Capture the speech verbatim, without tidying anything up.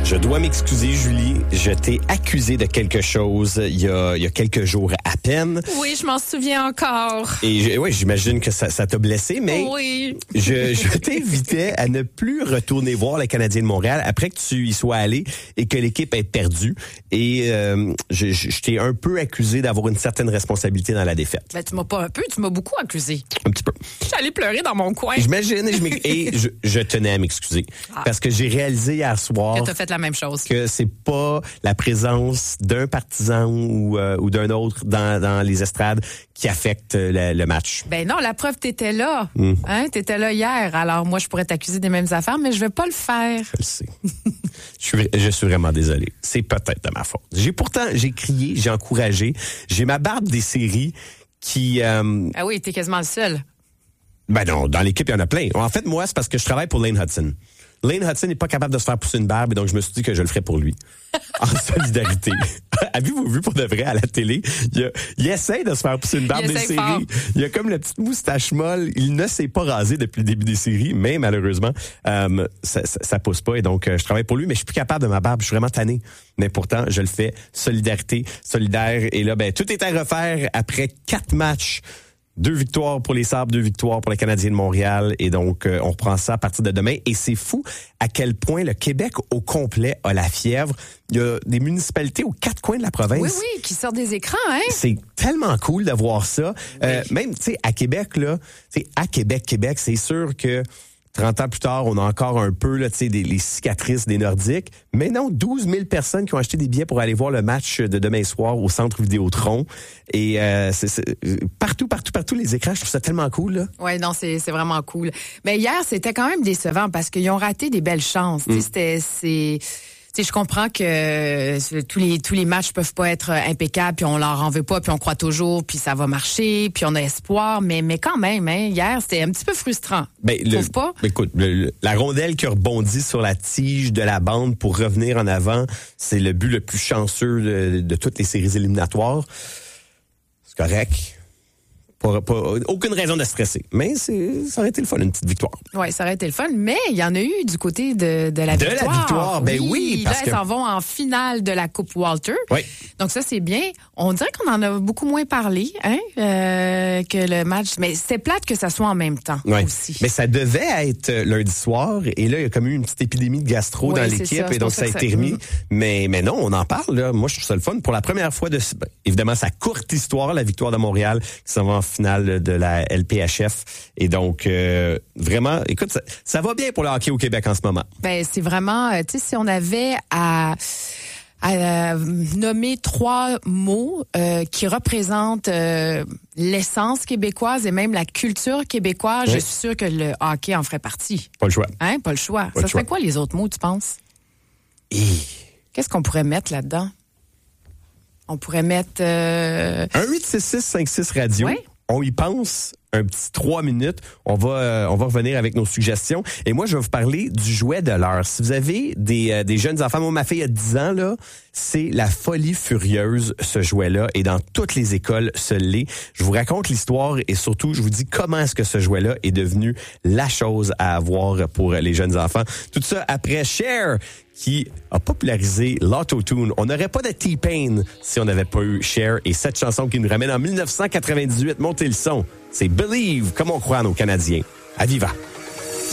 Je dois m'excuser, Julie. Je t'ai accusé de quelque chose il y a, il y a quelques jours à peine. Oui, je m'en souviens encore. Et oui, j'imagine que ça, ça t'a blessé, mais oui. je, je t'invitais à ne plus retourner voir le Canadien de Montréal après que tu y sois allé et que l'équipe ait perdu. Et euh, je, je, je t'ai un peu accusé d'avoir une certaine responsabilité dans la défaite. Ben, tu m'as pas un peu, tu m'as beaucoup accusé. Un petit peu. J'allais pleurer dans mon coin. J'imagine et je, et je, je tenais à m'excuser. Ah. Parce que j'ai réalisé hier soir que t'as fait la même chose. Que c'est pas la présence d'un partisan ou, euh, ou d'un autre dans, dans les estrades qui affecte le, le match. Ben non, la preuve, t'étais là. Mm. Hein, t'étais là hier. Alors moi, je pourrais t'accuser des mêmes affaires, mais je vais pas le faire. Je le sais. je, suis, je suis vraiment désolé. C'est peut-être de ma faute. J'ai pourtant, j'ai crié, j'ai encouragé. J'ai ma barbe des séries qui... Euh, ah oui, t'es quasiment le seul. Ben non, dans l'équipe, il y en a plein. En fait, moi, c'est parce que je travaille pour Lane Hudson. Lane Hudson n'est pas capable de se faire pousser une barbe, et donc je me suis dit que je le ferais pour lui. En solidarité. Avez-vous vu pour de vrai à la télé? Il, a, il essaie de se faire pousser une barbe des séries. Fort. Il a comme la petite moustache molle. Il ne s'est pas rasé depuis le début des séries, mais malheureusement, euh, ça, ça, ça pousse pas. Et donc, euh, je travaille pour lui, mais je suis plus capable de ma barbe. Je suis vraiment tanné. Mais pourtant, je le fais. Solidarité, solidaire. Et là, ben, tout est à refaire après quatre matchs. Deux victoires pour les Sabres, deux victoires pour les Canadiens de Montréal. Et donc, euh, on reprend ça à partir de demain. Et c'est fou à quel point le Québec au complet a la fièvre. Il y a des municipalités aux quatre coins de la province. Oui, oui, qui sortent des écrans, hein? C'est tellement cool de voir ça. Oui. Euh, même, tu sais, à Québec, là, tu sais, à Québec, Québec, c'est sûr que trente ans plus tard, on a encore un peu là, tu sais, des, les cicatrices des Nordiques. Mais non, douze mille personnes qui ont acheté des billets pour aller voir le match de demain soir au Centre Vidéotron. Et euh, c'est, c'est, partout, partout, partout, les écrans, je trouve ça tellement cool. Oui, non, c'est, c'est vraiment cool. Mais hier, c'était quand même décevant parce qu'ils ont raté des belles chances. Mm. C'était... c'est... Tu sais, je comprends que euh, tous les tous les matchs peuvent pas être impeccables, puis on leur en veut pas, puis on croit toujours, puis ça va marcher, puis on a espoir, mais mais quand même, hein, hier c'était un petit peu frustrant. Ben, tu trouves pas? Écoute, le, la rondelle qui rebondit sur la tige de la bande pour revenir en avant, c'est le but le plus chanceux de, de toutes les séries éliminatoires. C'est correct. Pas, pas, aucune raison de stresser. Mais c'est, ça aurait été le fun, une petite victoire. Oui, ça aurait été le fun. Mais il y en a eu du côté de, de la de victoire. De la victoire, ben oui. oui parce là, que... ils s'en vont en finale de la Coupe Walter. Oui. Donc ça, c'est bien. On dirait qu'on en a beaucoup moins parlé hein, euh, que le match. Mais c'est plate que ça soit en même temps oui. aussi. Mais ça devait être lundi soir. Et là, il y a comme eu une petite épidémie de gastro oui, dans l'équipe. Ça, et donc, ça a été remis. Mais, mais non, on en parle. Là. Moi, je trouve ça le fun. Pour la première fois de... Ben, évidemment, sa courte histoire, la victoire de Montréal, qui s'en va en finale de la L P H F. Et donc, euh, vraiment, écoute, ça, ça va bien pour le hockey au Québec en ce moment. Ben, c'est vraiment, tu sais, si on avait à, à nommer trois mots euh, qui représentent euh, l'essence québécoise et même la culture québécoise, oui. Je suis sûre que le hockey en ferait partie. Pas le choix. Hein, pas le choix. Pas ça le serait choix. quoi les autres mots, tu penses? Et... Qu'est-ce qu'on pourrait mettre là-dedans? On pourrait mettre... Euh... un huit six six cinq six radio. Oui. On y pense un petit trois minutes. On va euh, on va revenir avec nos suggestions. Et moi, je vais vous parler du jouet de l'heure. Si vous avez des, euh, des jeunes enfants, moi, ma fille a dix ans, là, c'est la folie furieuse, ce jouet-là. Et dans toutes les écoles, ce l'est. Je vous raconte l'histoire et surtout, je vous dis comment est-ce que ce jouet-là est devenu la chose à avoir pour les jeunes enfants. Tout ça après Cher, qui a popularisé l'autotune. On n'aurait pas de T-Pain si on n'avait pas eu Cher. Et cette chanson qui nous ramène en dix-neuf cent quatre-vingt-dix-huit, montez le son, c'est Believe, comme on croit à nos Canadiens. À Viva!